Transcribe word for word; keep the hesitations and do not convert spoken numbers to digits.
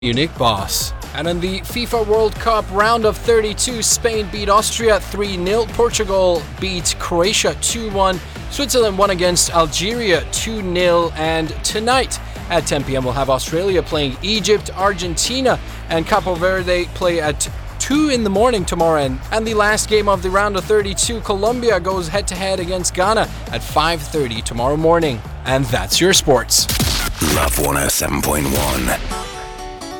Unique boss. And in the FIFA World Cup round of thirty-two, Spain beat Austria three nil, Portugal beat Croatia two one, Switzerland won against Algeria two nil, and tonight at ten p.m. we'll have Australia playing Egypt, Argentina, and Capo Verde play at two in the morning tomorrow. And the last game of the round of thirty-two, Colombia goes head-to-head against Ghana at five thirty tomorrow morning. And that's your sports. Love one oh seven point one.